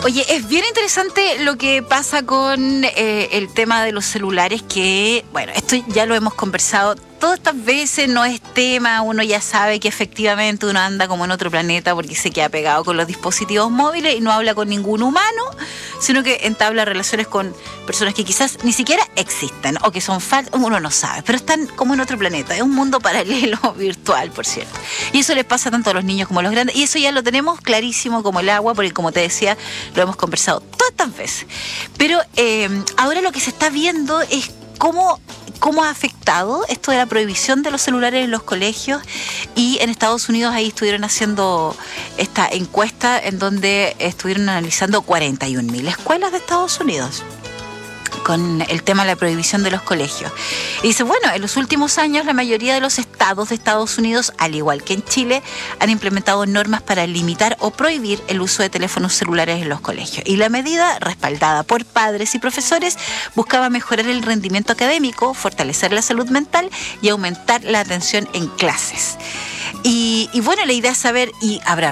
Oye, es bien interesante lo que pasa con el tema de los celulares, que, bueno, esto ya lo hemos conversado todas estas veces, no es tema, uno ya sabe que efectivamente uno anda como en otro planeta porque se queda pegado con los dispositivos móviles y no habla con ningún humano, sino que entabla relaciones con personas que quizás ni siquiera existen o que son falsas, uno no sabe, pero están como en otro planeta, es un mundo paralelo virtual, por cierto. Y eso les pasa tanto a los niños como a los grandes, y eso ya lo tenemos clarísimo como el agua, porque como te decía, lo hemos conversado todas estas veces. Pero ahora lo que se está viendo es cómo ha afectado esto de la prohibición de los celulares en los colegios, y en Estados Unidos ahí estuvieron haciendo esta encuesta en donde estuvieron analizando 41.000 escuelas de Estados Unidos con el tema de la prohibición de los colegios. Y dice, bueno, en los últimos años la mayoría de los estados de Estados Unidos, al igual que en Chile, han implementado normas para limitar o prohibir el uso de teléfonos celulares en los colegios. Y la medida, respaldada por padres y profesores, buscaba mejorar el rendimiento académico, fortalecer la salud mental y aumentar la atención en clases. Y bueno, la idea es saber, ¿y habrá